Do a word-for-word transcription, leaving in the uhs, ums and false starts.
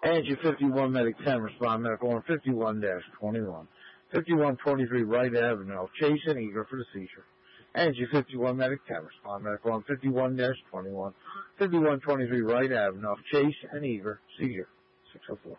Angie fifty-one Medic ten, respond medical on fifty-one dash twenty-one. fifty-one twenty-three Wright Avenue, Chase and eager for the seizure. Angie fifty-one Medic ten, respond medical on fifty-one dash twenty-one. fifty-one twenty-three Wright Avenue, Chase and eager, seizure. six oh four.